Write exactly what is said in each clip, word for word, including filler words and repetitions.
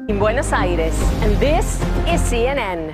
In Buenos Aires, and this is C N N.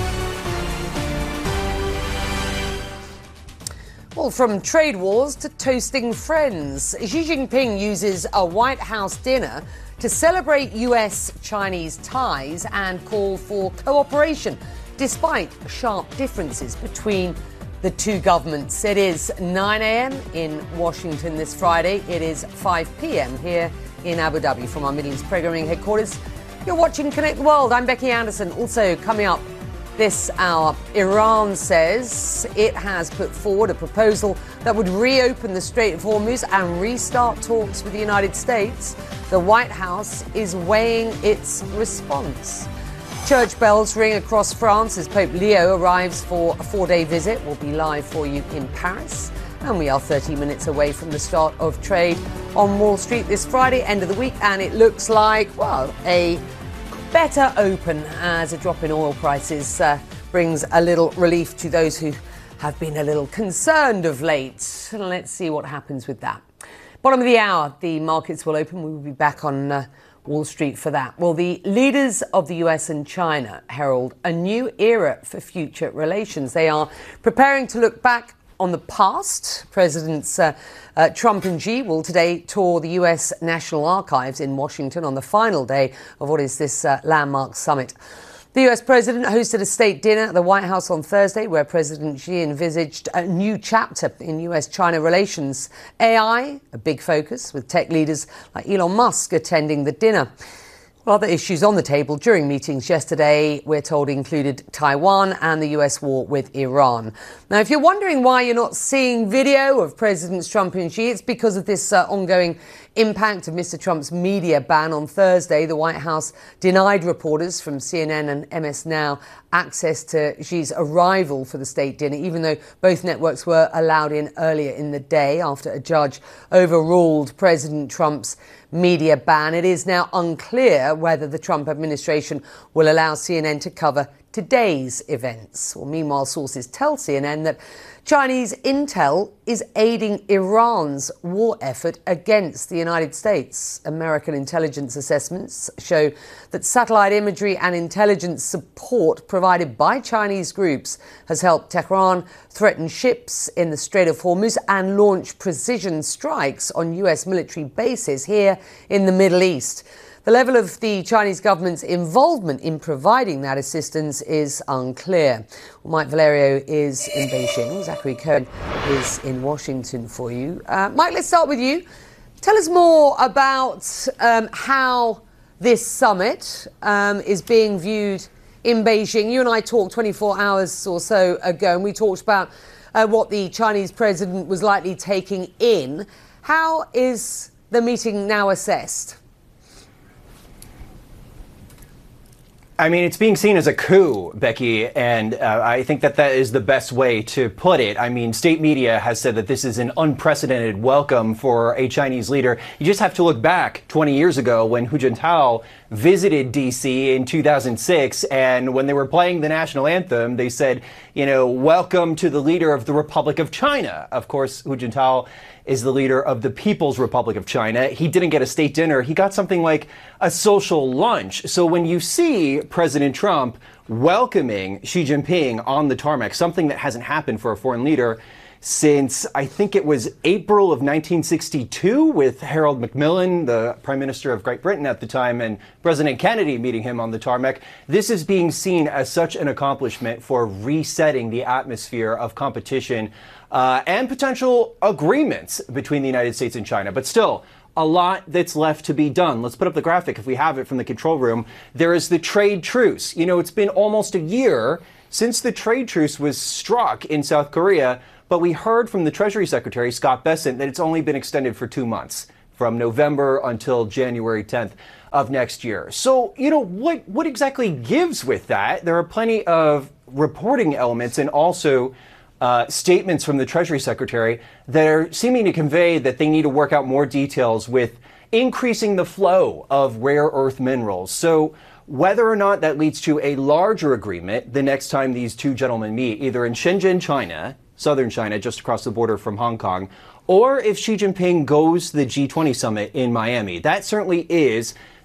Well, from trade wars to toasting friends, Xi Jinping uses a White House dinner to celebrate U S Chinese ties and call for cooperation, despite sharp differences between the two governments. It is nine a.m. in Washington this Friday. It is five p.m. here in Abu Dhabi from our Middle East programming headquarters. You're watching Connect the World. I'm Becky Anderson. Also coming up this hour, Iran says it has put forward a proposal that would reopen the Strait of Hormuz and restart talks with the United States. The White House is weighing its response. Church bells ring across France as Pope Leo arrives for a four-day visit. We'll be live for you in Paris. And we are thirty minutes away from the start of trade on Wall Street this Friday, end of the week. And it looks like, well, a better open as a drop in oil prices uh, brings a little relief to those who have been a little concerned of late. Let's see what happens with that. Bottom of the hour, the markets will open. We will be back on uh, Wall Street for that. Well, the leaders of the U S and China herald a new era for future relations. They are preparing to look back on the past. Presidents uh, uh, Trump and Xi will today tour the U S National Archives in Washington on the final day of what is this uh, landmark summit. The U S president hosted a state dinner at the White House on Thursday where President Xi envisaged a new chapter in U S-China relations. A I, a big focus, with tech leaders like Elon Musk attending the dinner. Other issues on the table during meetings yesterday, we're told, included Taiwan and the U S war with Iran. Now, if you're wondering why you're not seeing video of Presidents Trump and Xi, it's because of this uh, ongoing impact of Mister Trump's media ban on Thursday. The White House denied reporters from C N N and M S Now access to Xi's arrival for the state dinner, even though both networks were allowed in earlier in the day after a judge overruled President Trump's media ban. It is now unclear whether the Trump administration will allow C N N to cover today's events. Well, meanwhile, sources tell C N N that Chinese intel is aiding Iran's war effort against the United States. American intelligence assessments show that satellite imagery and intelligence support provided by Chinese groups has helped Tehran threaten ships in the Strait of Hormuz and launch precision strikes on U S military bases here in the Middle East. The level of the Chinese government's involvement in providing that assistance is unclear. Well, Mike Valerio is in Beijing. Zachary Cohen is in Washington for you. Uh, Mike, let's start with you. Tell us more about um, how this summit um, is being viewed in Beijing. You and I talked twenty-four hours or so ago, and we talked about uh, what the Chinese president was likely taking in. How is the meeting now assessed? I mean, it's being seen as a coup, Becky, and uh, I think that that is the best way to put it. I mean, state media has said that this is an unprecedented welcome for a Chinese leader. You just have to look back twenty years ago when Hu Jintao visited D C in two thousand six, and when they were playing the national anthem, they said, you know, welcome to the leader of the Republic of China. Of course, Hu Jintao is the leader of the People's Republic of China. He didn't get a state dinner. He got something like a social lunch. So when you see President Trump welcoming Xi Jinping on the tarmac, something that hasn't happened for a foreign leader since I think it was April of nineteen sixty-two with Harold Macmillan, the Prime Minister of Great Britain at the time, and President Kennedy meeting him on the tarmac. This is being seen as such an accomplishment for resetting the atmosphere of competition uh, and potential agreements between the United States and China. But still, a lot that's left to be done. Let's put up the graphic if we have it from the control room. There is the trade truce. You know, it's been almost a year since the trade truce was struck in South Korea, but we heard from the Treasury Secretary, Scott Bessent, that it's only been extended for two months, from November until January tenth of next year. So, you know, what, what exactly gives with that? There are plenty of reporting elements and also uh, statements from the Treasury Secretary that are seeming to convey that they need to work out more details with increasing the flow of rare earth minerals. So whether or not that leads to a larger agreement the next time these two gentlemen meet, either in Shenzhen, China, southern China, just across the border from Hong Kong, or if Xi Jinping goes to the G twenty summit in Miami, that certainly is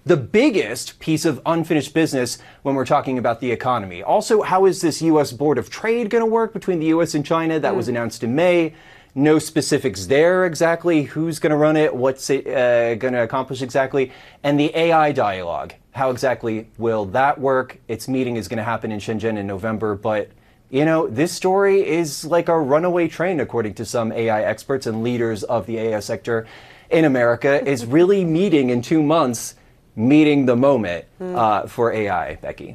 the biggest piece of unfinished business when we're talking about the economy. Also, how is this U S Board of Trade going to work between the U S and China? That mm. was announced in May. No specifics there exactly. Who's going to run it? What's it uh, going to accomplish exactly? And the A I dialogue. How exactly will that work? Its meeting is going to happen in Shenzhen in November, but you know, this story is like a runaway train, according to some A I experts and leaders of the A I sector in America, is really meeting in two months, meeting the moment uh, for A I, Becky.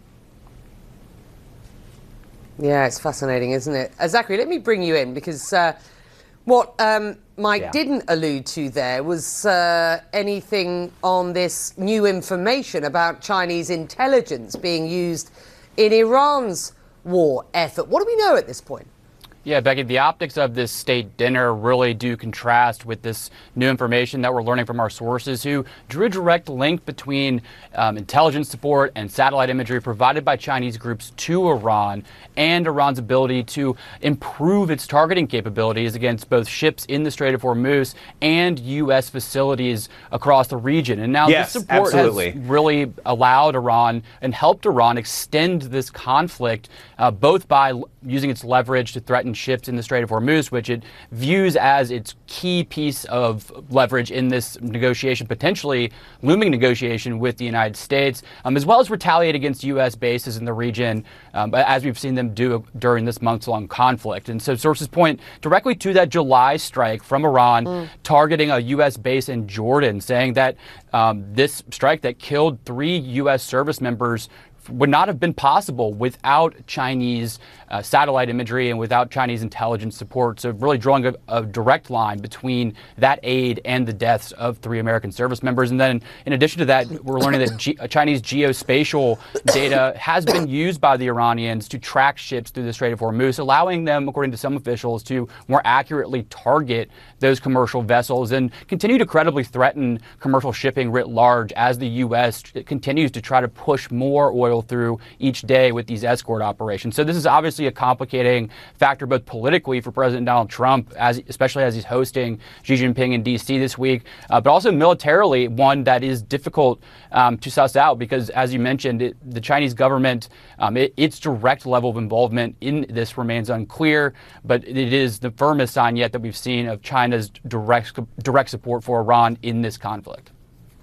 Yeah, it's fascinating, isn't it? Uh, Zachary, let me bring you in, because uh, what um, Mike yeah. didn't allude to there was uh, anything on this new information about Chinese intelligence being used in Iran's war effort. What do we know at this point? Yeah, Becky, the optics of this state dinner really do contrast with this new information that we're learning from our sources, who drew a direct link between um, intelligence support and satellite imagery provided by Chinese groups to Iran and Iran's ability to improve its targeting capabilities against both ships in the Strait of Hormuz and U S facilities across the region. And now yes, this support absolutely. has really allowed Iran and helped Iran extend this conflict, uh, both by l- using its leverage to threaten ships in the Strait of Hormuz, which it views as its key piece of leverage in this negotiation, potentially looming negotiation with the United States, um, as well as retaliate against U S bases in the region, um, as we've seen them do during this months-long conflict. And so sources point directly to that July strike from Iran mm. targeting a U S base in Jordan, saying that um, this strike that killed three U S service members would not have been possible without Chinese uh, satellite imagery and without Chinese intelligence support. So really drawing a, a direct line between that aid and the deaths of three American service members. And then in addition to that, we're learning that G- Chinese geospatial data has been used by the Iranians to track ships through the Strait of Hormuz, allowing them, according to some officials, to more accurately target those commercial vessels and continue to credibly threaten commercial shipping writ large as the U S continues to try to push more oil through each day with these escort operations. So this is obviously a complicating factor, both politically for President Donald Trump, as especially as he's hosting Xi Jinping in D C this week, uh, but also militarily one that is difficult um, to suss out because, as you mentioned, it, the Chinese government, um, it, its direct level of involvement in this remains unclear, but it is the firmest sign yet that we've seen of China's direct direct support for Iran in this conflict.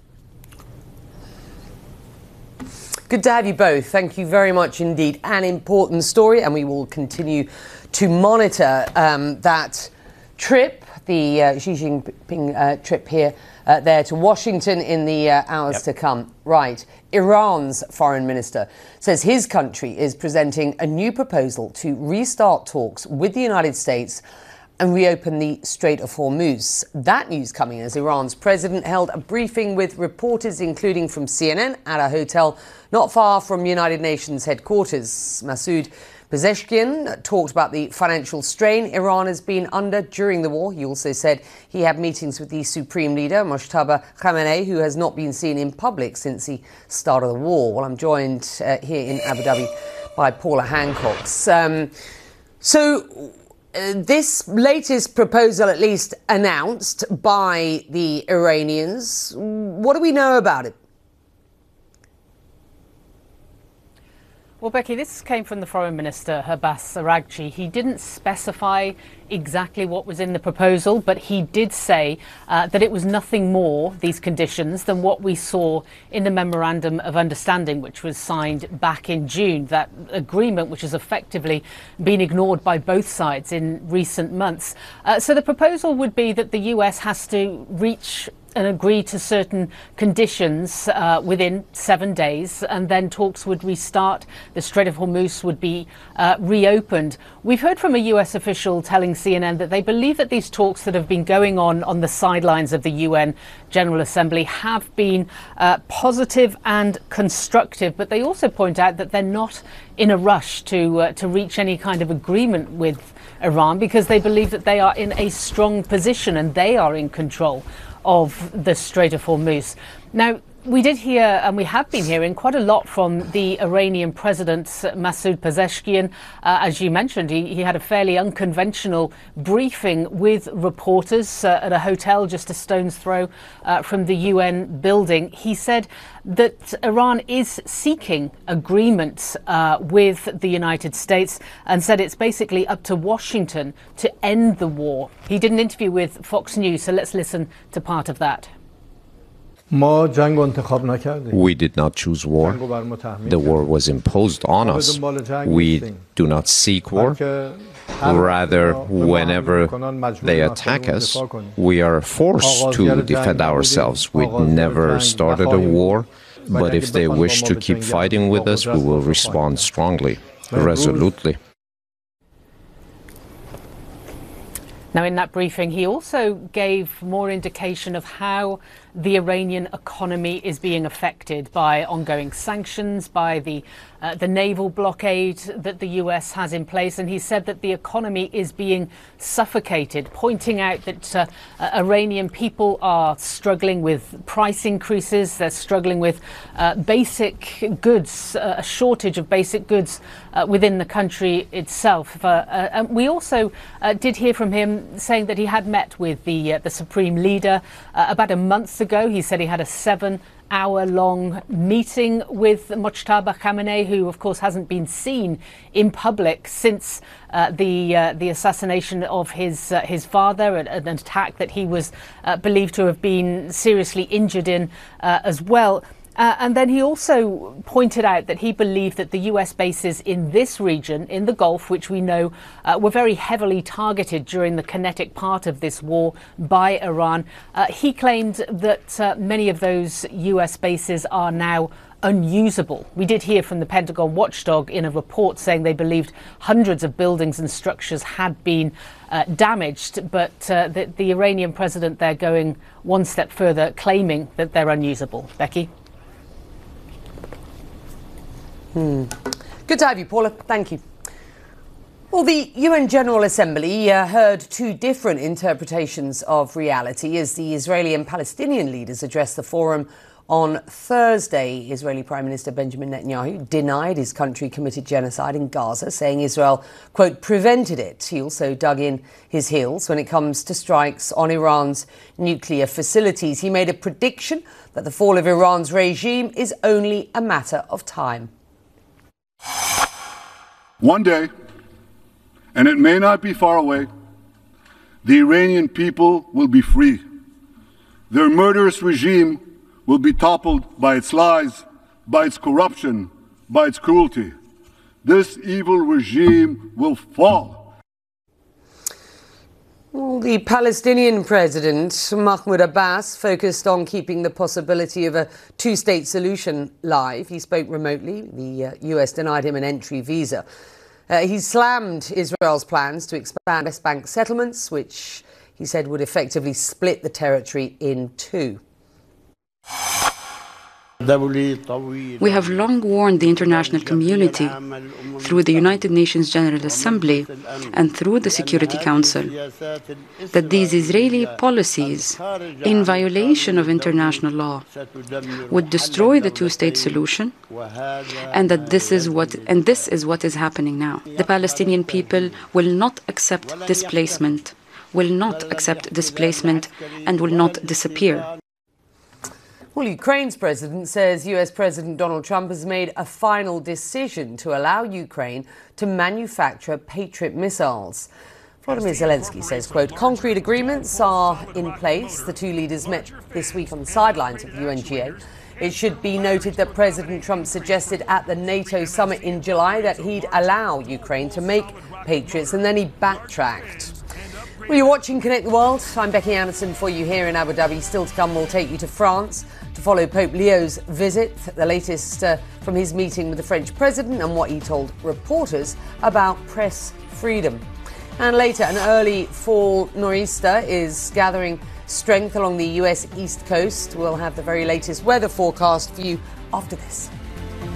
Good to have you both. Thank you very much indeed. An important story, and we will continue to monitor um, that trip, the uh, Xi Jinping uh, trip here, uh, there to Washington in the uh, hours yep. to come. Right. Iran's foreign minister says his country is presenting a new proposal to restart talks with the United States and reopen the Strait of Hormuz. That news coming as Iran's president held a briefing with reporters, including from C N N, at a hotel not far from United Nations headquarters. Masoud Pezeshkian talked about the financial strain Iran has been under during the war. He also said he had meetings with the supreme leader, Mojtaba Khamenei, who has not been seen in public since the start of the war. Well, I'm joined uh, here in Abu Dhabi by Paula Hancock. Um, so... Uh, this latest proposal, at least announced by the Iranians, what do we know about it? Well, Becky, this came from the Foreign Minister, Abbas Araghchi. He didn't specify exactly what was in the proposal, but he did say uh, that it was nothing more, these conditions, than what we saw in the Memorandum of Understanding, which was signed back in June. That agreement, which has effectively been ignored by both sides in recent months. Uh, so the proposal would be that the U S has to reach and agree to certain conditions uh, within seven days, and then talks would restart. The Strait of Hormuz would be uh, reopened. We've heard from a U S official telling C N N that they believe that these talks that have been going on on the sidelines of the U N General Assembly have been uh, positive and constructive, but they also point out that they're not in a rush to uh, to reach any kind of agreement with Iran, because they believe that they are in a strong position and they are in control of the Strait of Hormuz. Now, We did hear, and we have been hearing, quite a lot from the Iranian president, Masoud Pezeshkian. Uh, as you mentioned, he, he had a fairly unconventional briefing with reporters uh, at a hotel just a stone's throw uh, from the U N building. He said that Iran is seeking agreement uh, with the United States and said it's basically up to Washington to end the war. He did an interview with Fox News, so let's listen to part of that. We did not choose war. The war was imposed on us. We do not seek war. Rather, whenever they attack us, we are forced to defend ourselves. We never started a war, but if they wish to keep fighting with us, we will respond strongly, resolutely. Now, in that briefing, he also gave more indication of how the Iranian economy is being affected by ongoing sanctions, by the uh, the naval blockade that the U S has in place. And he said that the economy is being suffocated, pointing out that uh, uh, Iranian people are struggling with price increases. They're struggling with uh, basic goods, uh, a shortage of basic goods uh, within the country itself. Uh, uh, and we also uh, did hear from him saying that he had met with the uh, the supreme leader uh, about a month ago. He said he had a seven hour long meeting with Mojtaba Khamenei, who of course hasn't been seen in public since uh, the uh, the assassination of his uh, his father, an, an attack that he was uh, believed to have been seriously injured in uh, as well. Uh, and then he also pointed out that he believed that the U S bases in this region, in the Gulf, which we know uh, were very heavily targeted during the kinetic part of this war by Iran, uh, he claimed that uh, many of those U S bases are now unusable. We did hear from the Pentagon watchdog in a report saying they believed hundreds of buildings and structures had been uh, damaged, but uh, the, the Iranian president there going one step further, claiming that they're unusable. Becky? Hmm. Good to have you, Paula. Thank you. Well, the U N General Assembly uh, heard two different interpretations of reality as the Israeli and Palestinian leaders addressed the forum on Thursday. Israeli Prime Minister Benjamin Netanyahu denied his country committed genocide in Gaza, saying Israel, quote, prevented it. He also dug in his heels when it comes to strikes on Iran's nuclear facilities. He made a prediction that the fall of Iran's regime is only a matter of time. One day, and it may not be far away, the Iranian people will be free. Their murderous regime will be toppled by its lies, by its corruption, by its cruelty. This evil regime will fall. Well, the Palestinian president, Mahmoud Abbas, focused on keeping the possibility of a two-state solution live. He spoke remotely. The uh, U S denied him an entry visa. Uh, he slammed Israel's plans to expand West Bank settlements, which he said would effectively split the territory in two. We have long warned the international community through the United Nations General Assembly and through the Security Council that these Israeli policies, in violation of international law, would destroy the two-state solution, and that this is what and this is what is happening now. The Palestinian people will not accept displacement, will not accept displacement, and will not disappear. Well, Ukraine's president says U S President Donald Trump has made a final decision to allow Ukraine to manufacture Patriot missiles. Volodymyr Zelensky says, quote, concrete agreements are in place. The two leaders met this week on the sidelines of the U N G A. It should be noted that President Trump suggested at the NATO summit in July that he'd allow Ukraine to make Patriots, and then he backtracked. Well, you're watching Connect the World. I'm Becky Anderson for you here in Abu Dhabi. Still to come, we'll take you to France to follow Pope Leo's visit, the latest uh, from his meeting with the French president and what he told reporters about press freedom. And later, an early fall nor'easter is gathering strength along the U S East Coast. We'll have the very latest weather forecast for you after this.